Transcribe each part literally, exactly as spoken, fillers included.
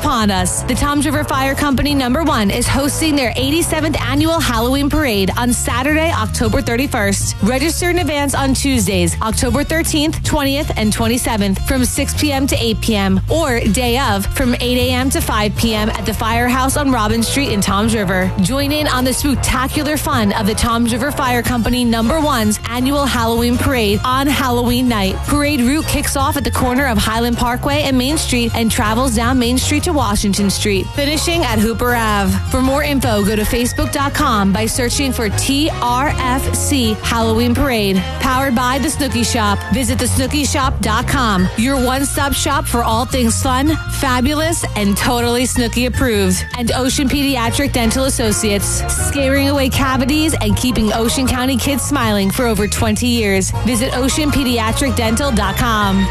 upon us. The Toms River Fire Company number one is hosting their eighty-seventh annual Halloween parade on Saturday, October thirty-first. Register in advance on Tuesdays, October thirteenth, twentieth, and twenty-seventh from six p.m. to eight p.m. or day of from eight a.m. to five p.m. at the Firehouse on Robin Street in Toms River. Join in on the spectacular fun of the Toms River Fire Company number one's annual Halloween parade on Halloween night. Parade route kicks off at the corner of Highland Parkway and Main Street and travels down Main Street to Washington Street, finishing at Hooper Avenue. For more info, go to facebook dot com by searching for T R F C Halloween Parade. Powered by The Snooki Shop. Visit the snooki shop dot com, your one-stop shop for all things fun, fabulous, and totally Snooki approved. And Ocean Pediatric Dental Associates, scaring away cavities and keeping Ocean County kids smiling for over twenty years. Visit ocean pediatric dental dot com.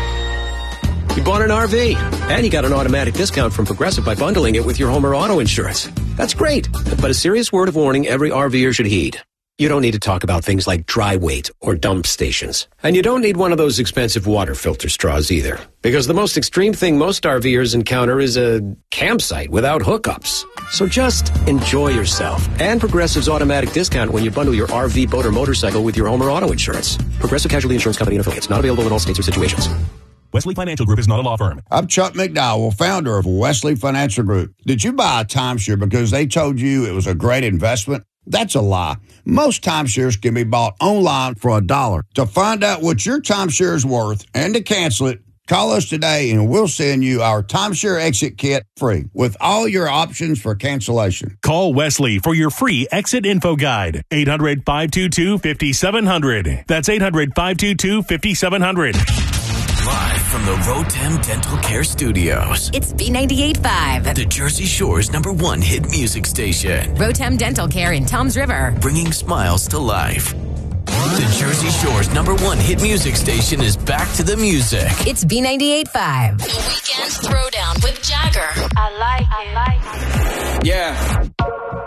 You bought an R V, and you got an automatic discount from Progressive by bundling it with your home or auto insurance. That's great, but a serious word of warning every RVer should heed. You don't need to talk about things like dry weight or dump stations. And you don't need one of those expensive water filter straws either. Because the most extreme thing most RVers encounter is a campsite without hookups. So just enjoy yourself. And Progressive's automatic discount when you bundle your R V, boat, or motorcycle with your home or auto insurance. Progressive Casualty Insurance Company and Affiliates. Not available in all states or situations. Wesley Financial Group is not a law firm. I'm Chuck McDowell, founder of Wesley Financial Group. Did you buy a timeshare because they told you it was a great investment? That's a lie. Most timeshares can be bought online for a dollar. To find out what your timeshare is worth and to cancel it, call us today and we'll send you our timeshare exit kit free with all your options for cancellation. Call Wesley for your free exit info guide. eight hundred, five two two, five seven zero zero. That's eight hundred, five two two, five seven zero zero. Live from the Rotem Dental Care Studios. It's B ninety-eight point five. The Jersey Shore's number one hit music station. Rotem Dental Care in Toms River. Bringing smiles to life. The Jersey Shore's number one hit music station is back to the music. It's B ninety-eight point five. The weekend